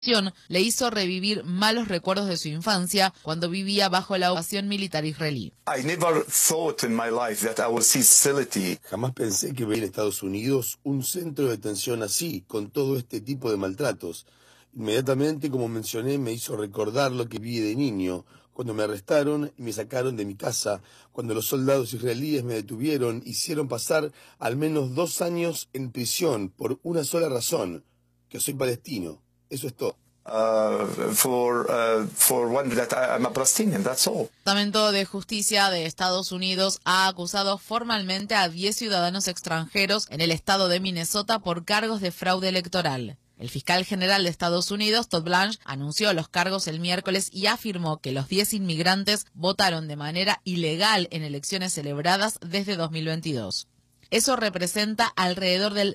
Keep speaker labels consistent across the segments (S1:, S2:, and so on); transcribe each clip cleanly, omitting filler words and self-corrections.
S1: le hizo revivir malos recuerdos de su infancia cuando vivía bajo la ocupación militar israelí.
S2: Jamás pensé que veía en Estados Unidos un centro de detención así, con todo este tipo de maltratos. Inmediatamente, como mencioné, me hizo recordar lo que vi de niño, cuando me arrestaron y me sacaron de mi casa, cuando los soldados israelíes me detuvieron, hicieron pasar al menos 2 años en prisión por una sola razón, que soy palestino. Eso es todo.
S1: El Departamento de Justicia de Estados Unidos ha acusado formalmente a 10 ciudadanos extranjeros en el estado de Minnesota por cargos de fraude electoral. El fiscal general de Estados Unidos, Todd Blanche, anunció los cargos el miércoles y afirmó que los 10 inmigrantes votaron de manera ilegal en elecciones celebradas desde 2022. Eso representa alrededor del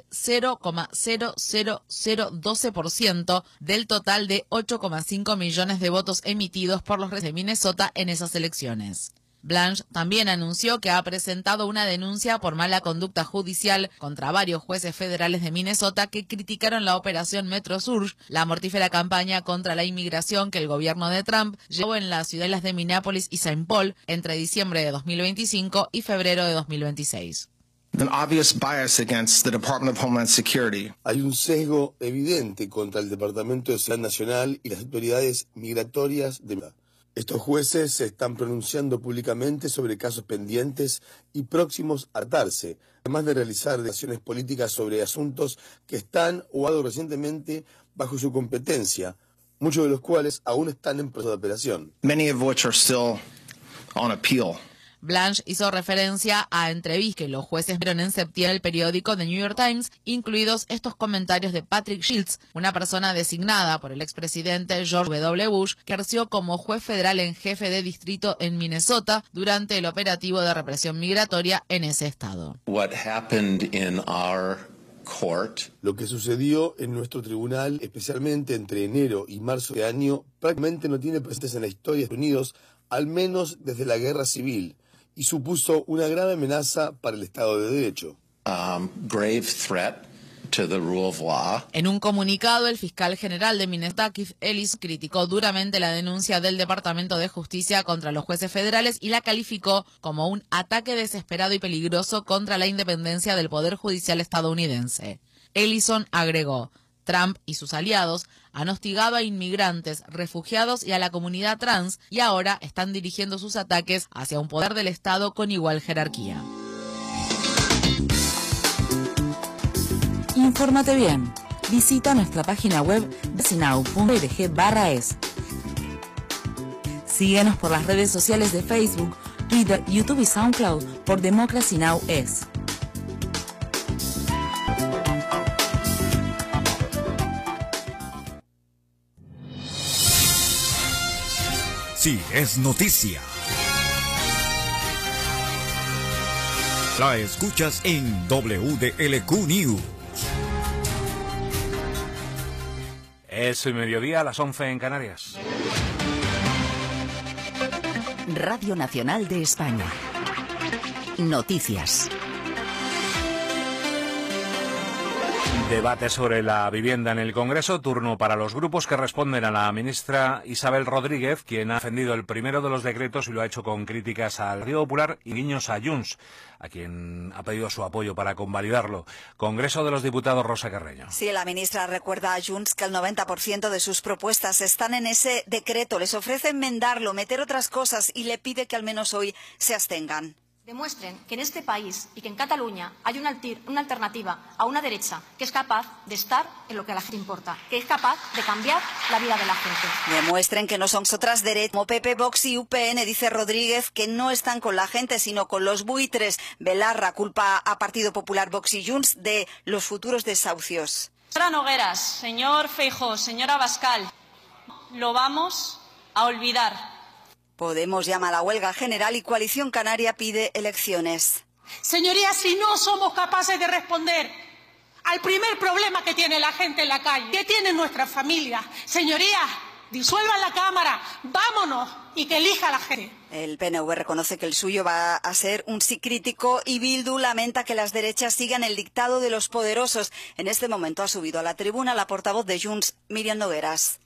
S1: 0,00012% del total de 8,5 millones de votos emitidos por los residentes de Minnesota en esas elecciones. Blanche también anunció que ha presentado una denuncia por mala conducta judicial contra varios jueces federales de Minnesota que criticaron la operación Metro Surge, la mortífera campaña contra la inmigración que el gobierno de Trump llevó en las ciudades de Minneapolis y Saint Paul entre diciembre de 2025 y febrero de 2026.
S2: Hay un sesgo evidente contra el Departamento de Seguridad Nacional y las autoridades migratorias de... Estos jueces se están pronunciando públicamente sobre casos pendientes y próximos a tratarse, además de realizar declaraciones políticas sobre asuntos que están o han dado recientemente bajo su competencia, muchos de los cuales aún están en proceso de apelación.
S3: Many of which are still on appeal.
S1: Blanche hizo referencia a entrevistas que los jueces vieron en septiembre en el periódico The New York Times, incluidos estos comentarios de Patrick Shields, una persona designada por el expresidente George W. Bush, que ejerció como juez federal en jefe de distrito en Minnesota durante el operativo de represión migratoria en ese estado.
S2: Lo que sucedió en nuestro tribunal, especialmente entre enero y marzo de año, prácticamente no tiene precedentes en la historia de Estados Unidos, al menos desde la guerra civil, y supuso una grave amenaza para el Estado de Derecho.
S3: Grave threat to the rule of law.
S1: En un comunicado, el fiscal general de Minnesota, Keith Ellis, criticó duramente la denuncia del Departamento de Justicia contra los jueces federales y la calificó como un ataque desesperado y peligroso contra la independencia del Poder Judicial estadounidense. Ellison agregó: Trump y sus aliados han hostigado a inmigrantes, refugiados y a la comunidad trans y ahora están dirigiendo sus ataques hacia un poder del Estado con igual jerarquía.
S4: Infórmate bien. Visita nuestra página web democracynow.org/es. Síguenos por las redes sociales de Facebook, Twitter, YouTube y SoundCloud por Democracy Now! Es.
S5: Sí, es noticia. La escuchas en WDLQ News.
S6: Es el mediodía, a las 11 en Canarias.
S4: Radio Nacional de España. Noticias.
S6: Debate sobre la vivienda en el Congreso, turno para los grupos que responden a la ministra Isabel Rodríguez, quien ha defendido el primero de los decretos y lo ha hecho con críticas al Partido Popular y guiños a Junts, a quien ha pedido su apoyo para convalidarlo. Congreso de los Diputados, Rosa Carreño.
S7: Sí, la ministra recuerda a Junts que el 90% de sus propuestas están en ese decreto. Les ofrece enmendarlo, meter otras cosas y le pide que al menos hoy se abstengan.
S8: Demuestren que en este país y que en Cataluña hay una alternativa a una derecha que es capaz de estar en lo que a la gente importa, que es capaz de cambiar la vida de la gente.
S7: Demuestren que no son otras derechas como PP, Vox y UPN, dice Rodríguez, que no están con la gente sino con los buitres. Belarra culpa a Partido Popular, Vox y Junts de los futuros desahucios.
S8: Señora Nogueras, señor Feijóo, señora Abascal, lo vamos a olvidar.
S7: Podemos llama a la huelga general y Coalición Canaria pide elecciones.
S9: Señorías, si no somos capaces de responder al primer problema que tiene la gente en la calle, que tiene nuestra familia, señorías, disuelvan la Cámara, vámonos y que elija la gente.
S7: El PNV reconoce que el suyo va a ser un sí crítico y Bildu lamenta que las derechas sigan el dictado de los poderosos. En este momento ha subido a la tribuna la portavoz de Junts, Míriam Nogueras.